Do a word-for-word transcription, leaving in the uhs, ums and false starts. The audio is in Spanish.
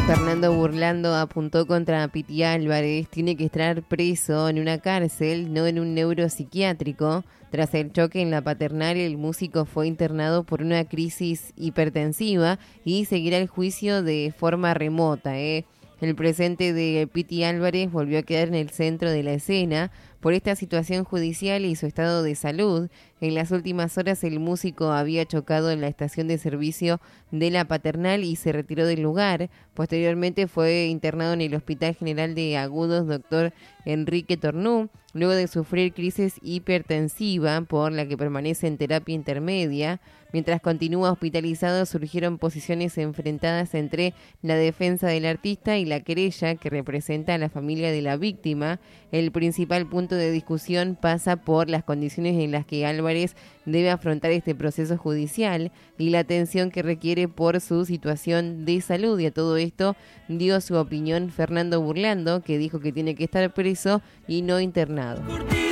Fernando Burlando apuntó contra Piti Álvarez. Tiene que estar preso en una cárcel, no en un neuropsiquiátrico. Tras el choque en la Paternal, el músico fue internado por una crisis hipertensiva y seguirá el juicio de forma remota. ¿eh? El presente de Piti Álvarez volvió a quedar en el centro de la escena por esta situación judicial y su estado de salud. En las últimas horas el músico había chocado en la estación de servicio de la Paternal y se retiró del lugar. Posteriormente fue internado en el Hospital General de Agudos doctor Enrique Tornú, luego de sufrir crisis hipertensiva por la que permanece en terapia intermedia. Mientras continúa hospitalizado, surgieron posiciones enfrentadas entre la defensa del artista y la querella que representa a la familia de la víctima. El principal punto de discusión pasa por las condiciones en las que Álvarez debe afrontar este proceso judicial y la atención que requiere por su situación de salud. Y a todo esto dio su opinión Fernando Burlando, que dijo que tiene que estar preso y no internado.